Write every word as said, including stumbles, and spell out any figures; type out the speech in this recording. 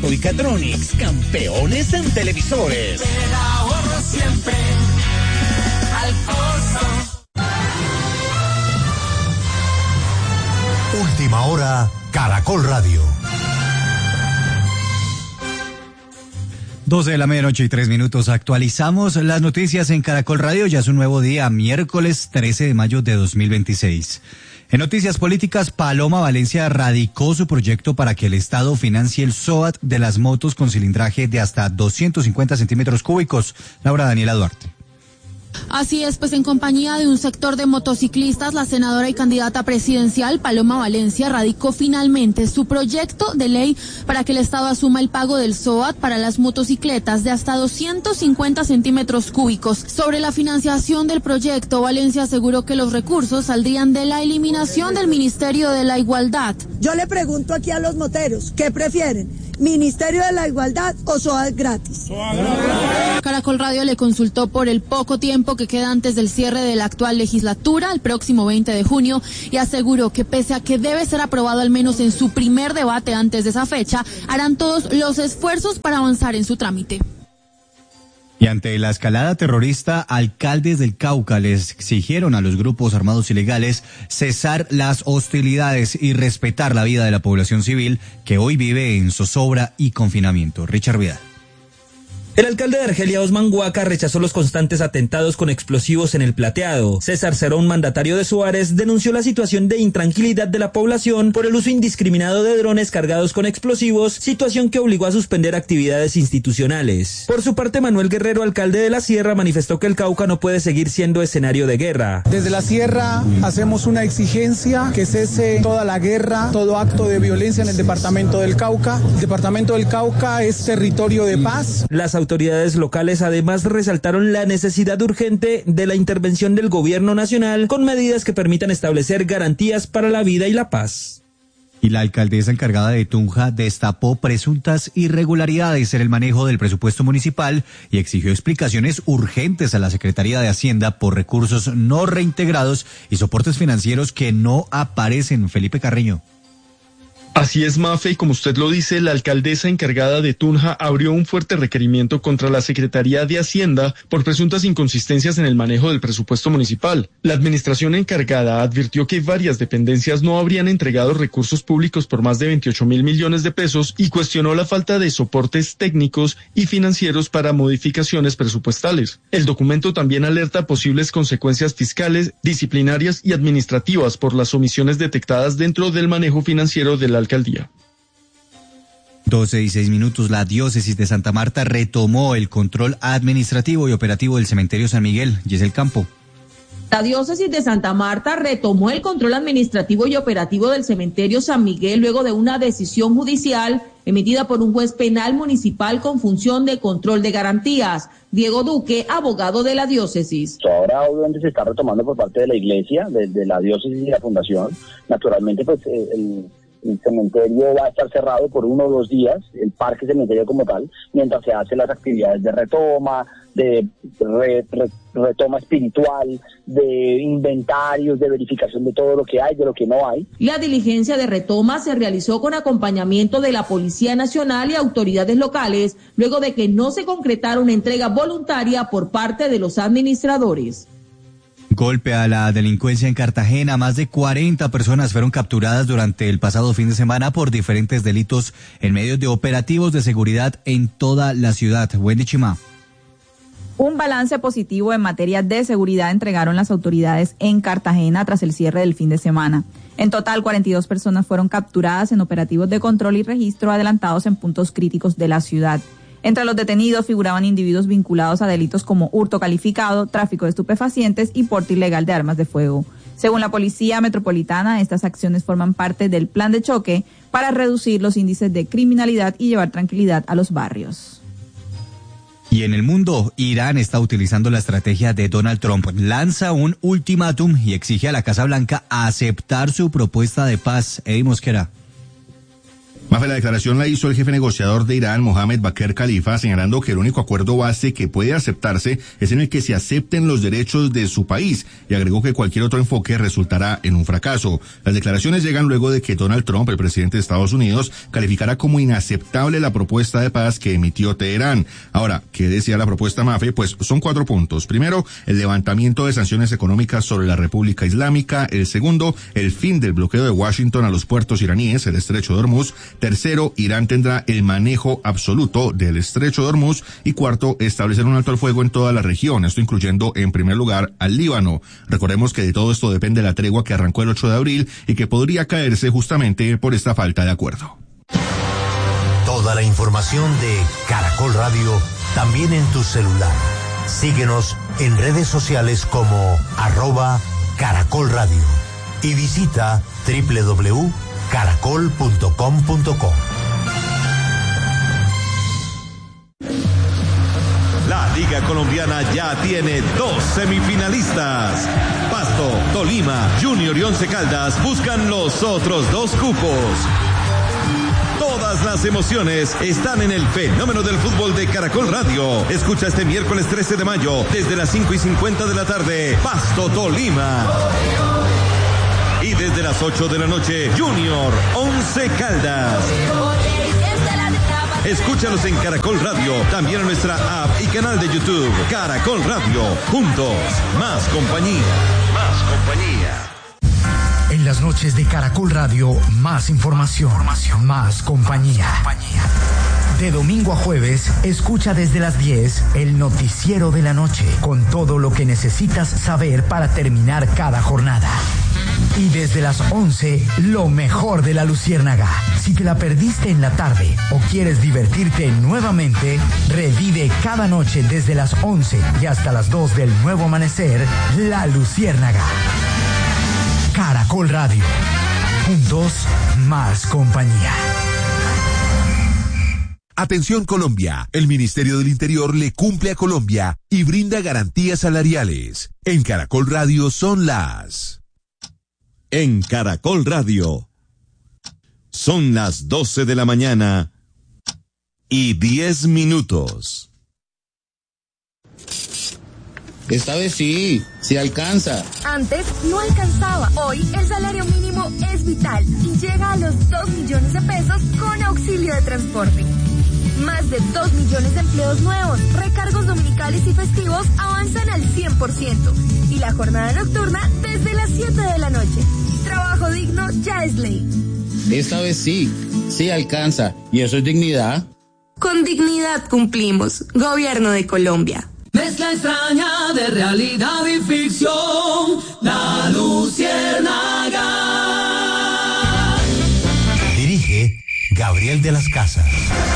Alberto y Catronics, campeones en televisores. El ahorro siempre al costo. Última hora, Caracol Radio. doce de la medianoche y tres minutos. Actualizamos las noticias en Caracol Radio. Ya es un nuevo día, miércoles trece de mayo de dos mil veintiséis. En noticias políticas, Paloma Valencia radicó su proyecto para que el Estado financie el S O A T de las motos con cilindraje de hasta doscientos cincuenta centímetros cúbicos. Laura Daniela Duarte. Así es, pues en compañía de un sector de motociclistas, la senadora y candidata presidencial Paloma Valencia radicó finalmente su proyecto de ley para que el Estado asuma el pago del S O A T para las motocicletas de hasta doscientos cincuenta centímetros cúbicos. Sobre la financiación del proyecto, Valencia aseguró que los recursos saldrían de la eliminación del Ministerio de la Igualdad. Yo le pregunto aquí a los moteros, ¿qué prefieren? ¿Ministerio de la Igualdad o S O A T gratis? Caracol Radio le consultó por el poco tiempo que queda antes del cierre de la actual legislatura, el próximo veinte de junio, y aseguró que pese a que debe ser aprobado al menos en su primer debate antes de esa fecha, harán todos los esfuerzos para avanzar en su trámite. Y ante la escalada terrorista, alcaldes del Cauca les exigieron a los grupos armados ilegales cesar las hostilidades y respetar la vida de la población civil que hoy vive en zozobra y confinamiento. Richard Vidal. El alcalde de Argelia, Osman Guaca, rechazó los constantes atentados con explosivos en el Plateado. César Cerón, mandatario de Suárez, denunció la situación de intranquilidad de la población por el uso indiscriminado de drones cargados con explosivos, situación que obligó a suspender actividades institucionales. Por su parte, Manuel Guerrero, alcalde de la Sierra, manifestó que el Cauca no puede seguir siendo escenario de guerra. Desde la Sierra hacemos una exigencia que cese toda la guerra, todo acto de violencia en el departamento del Cauca. El departamento del Cauca es territorio de paz. Las autoridades locales además resaltaron la necesidad urgente de la intervención del gobierno nacional con medidas que permitan establecer garantías para la vida y la paz. Y la alcaldesa encargada de Tunja destapó presuntas irregularidades en el manejo del presupuesto municipal y exigió explicaciones urgentes a la Secretaría de Hacienda por recursos no reintegrados y soportes financieros que no aparecen. Felipe Carreño. Así es, Mafe, y como usted lo dice, la alcaldesa encargada de Tunja abrió un fuerte requerimiento contra la Secretaría de Hacienda por presuntas inconsistencias en el manejo del presupuesto municipal. La administración encargada advirtió que varias dependencias no habrían entregado recursos públicos por más de veintiocho mil millones de pesos y cuestionó la falta de soportes técnicos y financieros para modificaciones presupuestales. El documento también alerta posibles consecuencias fiscales, disciplinarias y administrativas por las omisiones detectadas dentro del manejo financiero de la alcaldía. doce y seis minutos. La diócesis de Santa Marta retomó el control administrativo y operativo del cementerio San Miguel. Giselle Campo. La diócesis de Santa Marta retomó el control administrativo y operativo del cementerio San Miguel luego de una decisión judicial emitida por un juez penal municipal con función de control de garantías. Diego Duque, abogado de la diócesis. Ahora obviamente se está retomando por parte de la iglesia, de, de la diócesis y la fundación. Naturalmente, pues el... El cementerio va a estar cerrado por uno o dos días, el parque cementerio como tal, mientras se hacen las actividades de retoma, de re, re, retoma espiritual, de inventarios, de verificación de todo lo que hay, de lo que no hay. La diligencia de retoma se realizó con acompañamiento de la Policía Nacional y autoridades locales, luego de que no se concretara una entrega voluntaria por parte de los administradores. Golpe a la delincuencia en Cartagena. Más de cuarenta personas fueron capturadas durante el pasado fin de semana por diferentes delitos en medio de operativos de seguridad en toda la ciudad. Wendy Chimá. Un balance positivo en materia de seguridad entregaron las autoridades en Cartagena tras el cierre del fin de semana. En total, cuarenta y dos personas fueron capturadas en operativos de control y registro adelantados en puntos críticos de la ciudad. Entre los detenidos figuraban individuos vinculados a delitos como hurto calificado, tráfico de estupefacientes y porte ilegal de armas de fuego. Según la Policía Metropolitana, estas acciones forman parte del plan de choque para reducir los índices de criminalidad y llevar tranquilidad a los barrios. Y en el mundo, Irán está utilizando la estrategia de Donald Trump. Lanza un ultimátum y exige a la Casa Blanca aceptar su propuesta de paz. Eddie Mosquera. Mafe, la declaración la hizo el jefe negociador de Irán, Mohamed Bakr Khalifa, señalando que el único acuerdo base que puede aceptarse es en el que se acepten los derechos de su país, y agregó que cualquier otro enfoque resultará en un fracaso. Las declaraciones llegan luego de que Donald Trump, el presidente de Estados Unidos, calificara como inaceptable la propuesta de paz que emitió Teherán. Ahora, ¿qué decía la propuesta, Mafe? Pues son cuatro puntos. Primero, el levantamiento de sanciones económicas sobre la República Islámica. El segundo, el fin del bloqueo de Washington a los puertos iraníes, el estrecho de Hormuz. Tercero, Irán tendrá el manejo absoluto del estrecho de Hormuz. Y cuarto, establecer un alto al fuego en toda la región, esto incluyendo en primer lugar al Líbano. Recordemos que de todo esto depende la tregua que arrancó el ocho de abril y que podría caerse justamente por esta falta de acuerdo. Toda la información de Caracol Radio también en tu celular. Síguenos en redes sociales como arroba Caracol Radio y visita doble u doble u doble u punto caracol punto com punto co. La Liga Colombiana ya tiene dos semifinalistas. Pasto, Tolima, Junior y Once Caldas buscan los otros dos cupos. Todas las emociones están en el fenómeno del fútbol de Caracol Radio. Escucha este miércoles trece de mayo desde las cinco y cincuenta de la tarde, Pasto, Tolima. Y desde las ocho de la noche, Junior, Once Caldas. Escúchalos en Caracol Radio, también en nuestra app y canal de YouTube. Caracol Radio, juntos, más compañía, más compañía. En las noches de Caracol Radio, más información, información. Más compañía. Más compañía. De domingo a jueves, escucha desde las diez el noticiero de la noche, con todo lo que necesitas saber para terminar cada jornada. Y desde las once, lo mejor de la Luciérnaga. Si te la perdiste en la tarde o quieres divertirte nuevamente, revive cada noche desde las once y hasta las dos del nuevo amanecer, La Luciérnaga. Caracol Radio. Juntos, más compañía. Atención Colombia, el Ministerio del Interior le cumple a Colombia y brinda garantías salariales. En Caracol Radio son las... En Caracol Radio. Son las doce de la mañana y diez minutos. Esta vez sí, sí alcanza. Antes no alcanzaba. Hoy el salario mínimo es vital y llega a los dos millones de pesos con auxilio de transporte. Más de dos millones de empleos nuevos, recargos dominicales y festivos avanzan al cien por ciento. Y la jornada nocturna desde las siete de la noche. Trabajo digno ya es ley. Esta vez sí, sí alcanza. ¿Y eso es dignidad? Con dignidad cumplimos. Gobierno de Colombia. Mezcla extraña de realidad y ficción, La Luciérnaga. Dirige Gabriel de las Casas.